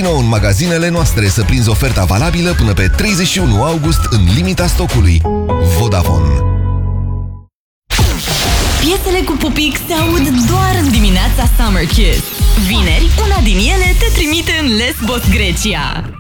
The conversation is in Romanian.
Vino în magazinele noastre să prinzi oferta valabilă până pe 31 august în limita stocului. Vodafone. Piesele cu Pupic se aud doar în dimineața Summer Kiss. Vineri, una din ele te trimite în Lesbos, Grecia.